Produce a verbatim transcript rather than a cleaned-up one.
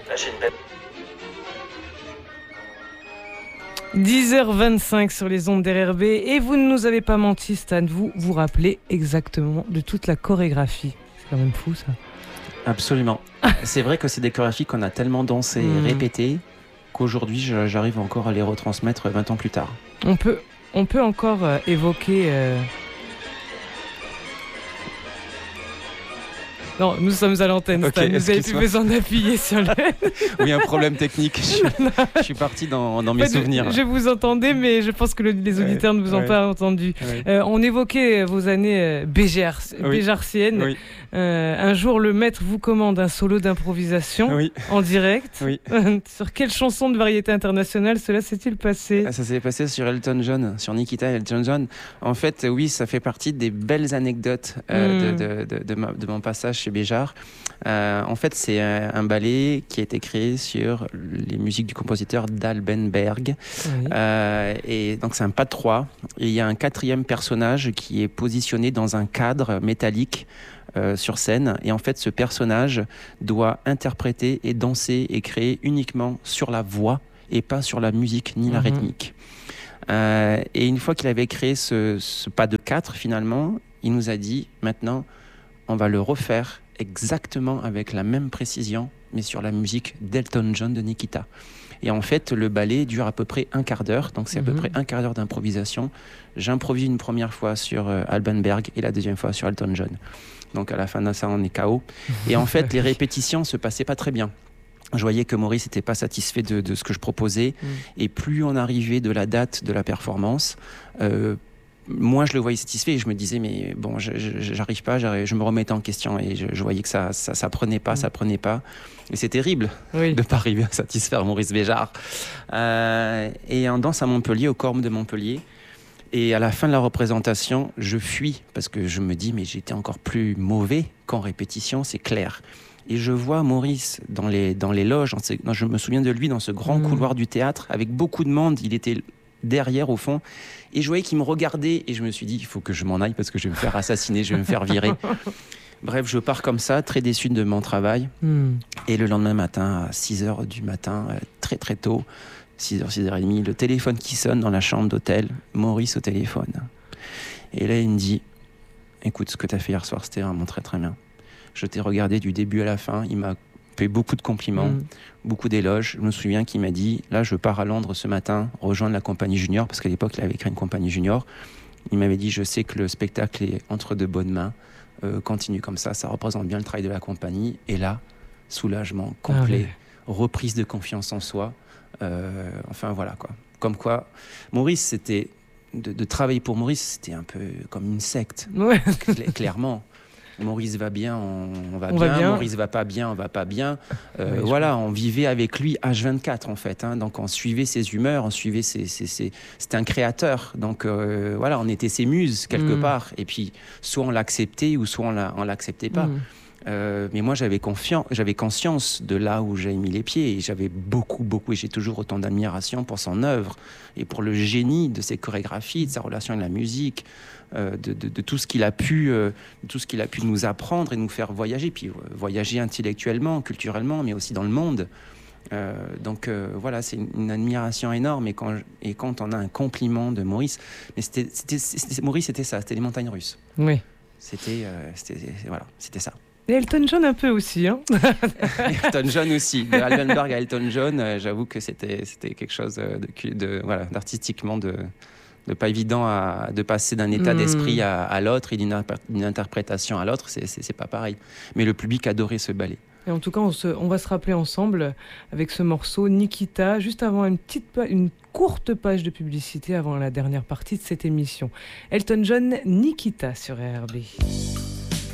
Lâchez une belle. dix heures vingt-cinq sur les ondes d'R R B et vous ne nous avez pas menti, Stan, vous vous rappelez exactement de toute la chorégraphie. C'est quand même fou ça. Absolument. C'est vrai que c'est des chorégraphies qu'on a tellement dansées et Mmh. répétées qu'aujourd'hui je- j'arrive encore à les retransmettre vingt ans plus tard. On peut, on peut encore euh, évoquer... euh, Non, nous sommes à l'antenne, Ok, Stan. Vous avez plus excuse-moi. besoin d'appuyer sur le... Oui, un problème technique. Je suis, je suis parti dans, dans mes En fait, souvenirs. Je, je vous entendais, mais je pense que le- les auditeurs Ouais, ne vous ont ouais. pas entendu. Ouais. Euh, on évoquait vos années euh, béjar- Oui. béjartiennes. Oui, Euh, un jour, le maître vous commande un solo d'improvisation oui, en direct. oui. Sur quelle chanson de variété internationale cela s'est-il passé? Ah, ça s'est passé sur Elton John, sur Nikita et Elton John. En fait, oui, ça fait partie des belles anecdotes euh, Mm. de, de, de, de, ma- de mon passage chez Béjart. Euh, en fait, c'est un, un ballet qui a été créé sur les musiques du compositeur d'Alben Berg. Oui. Euh, et donc, c'est un pas de trois. Et il y a un quatrième personnage qui est positionné dans un cadre métallique euh, sur scène. Et en fait, ce personnage doit interpréter et danser et créer uniquement sur la voix et pas sur la musique ni la Mhm. rythmique. Euh, et une fois qu'il avait créé ce, ce pas de quatre, finalement, il nous a dit, maintenant, on va le refaire exactement avec la même précision, mais sur la musique d'Elton John de Nikita. Et en fait, le ballet dure à peu près un quart d'heure, donc c'est à peu Mhm. près un quart d'heure d'improvisation. J'improvise une première fois sur euh, Alban Berg et la deuxième fois sur Elton John. Donc à la fin de ça, on est K O. Et en fait, les répétitions se passaient pas très bien. Je voyais que Maurice n'était pas satisfait de, de ce que je proposais. Mm. Et plus on arrivait de la date de la performance, euh, moi je le voyais satisfait et je me disais, mais bon, je, je, j'arrive pas, j'arrive, je me remettais en question et je, je voyais que ça, ça, ça prenait pas, Mm. ça prenait pas. Et c'est terrible Oui. de ne pas arriver à satisfaire Maurice Béjart. Euh, et en danse à Montpellier, au Corme de Montpellier. Et à la fin de la représentation, je fuis parce que je me dis, mais j'étais encore plus mauvais qu'en répétition, c'est clair. Et je vois Maurice dans les, dans les loges, dans ce- dans- je me souviens de lui dans ce grand Mmh. couloir du théâtre, avec beaucoup de monde, il était derrière au fond, et je voyais qu'il me regardait, et je me suis dit, il faut que je m'en aille parce que je vais me faire assassiner, je vais me faire virer. Bref, je pars comme ça, très déçu de mon travail, Mm. et le lendemain matin, à six heures du matin, euh, très très tôt, six heures, six heures trente, le téléphone qui sonne dans la chambre d'hôtel, Maurice au téléphone. Et là, il me dit, écoute, ce que tu as fait hier soir, c'était vraiment très très bien. Je t'ai regardé du début à la fin, il m'a fait beaucoup de compliments, Mm. beaucoup d'éloges. Je me souviens qu'il m'a dit, là, je pars à Londres ce matin, rejoindre la compagnie junior, parce qu'à l'époque, il avait créé une compagnie junior. Il m'avait dit, je sais que le spectacle est entre de bonnes mains, euh, continue comme ça, ça représente bien le travail de la compagnie. Et là, soulagement complet, Ah ouais. reprise de confiance en soi. Euh, enfin, voilà, quoi. Comme quoi, Maurice, c'était... De, de travailler pour Maurice, c'était un peu comme une secte, Ouais. cl- clairement. Maurice va bien, on, on va On bien. va bien. Maurice va pas bien, on va pas bien. Euh, Ouais, je voilà, on vivait avec lui H vingt-quatre en fait. Hein, donc on suivait ses humeurs, on suivait ses. ses, ses... C'était un créateur. Donc euh, voilà, on était ses muses quelque Mm. part. Et puis soit on l'acceptait ou soit on, la, on l'acceptait pas. Mm. Euh, mais moi j'avais confiance, j'avais conscience de là où j'avais mis les pieds et j'avais beaucoup, beaucoup, et j'ai toujours autant d'admiration pour son œuvre et pour le génie de ses chorégraphies, de sa relation avec la musique, euh, de, de, de tout ce qu'il a pu, euh, de tout ce qu'il a pu nous apprendre et nous faire voyager, puis euh, voyager intellectuellement, culturellement, mais aussi dans le monde. Euh, donc euh, voilà, c'est une, une admiration énorme et quand, et quand on a un compliment de Maurice, mais c'était, c'était, c'était Maurice, c'était ça, c'était les montagnes russes. Oui. C'était, euh, c'était, voilà, c'était ça. Et Elton John un peu aussi, hein. Elton John aussi, de Albenberg à Elton John, euh, j'avoue que c'était, c'était quelque chose de, de, de voilà, d'artistiquement de, de pas évident à, de passer d'un état Mm. d'esprit à, à l'autre et d'une, imp- d'une interprétation à l'autre, c'est, c'est, c'est pas pareil. Mais le public adorait ce ballet. Et en tout cas, on, se, on va se rappeler ensemble avec ce morceau Nikita, juste avant une petite pa- une courte page de publicité avant la dernière partie de cette émission. Elton John, Nikita sur R R B.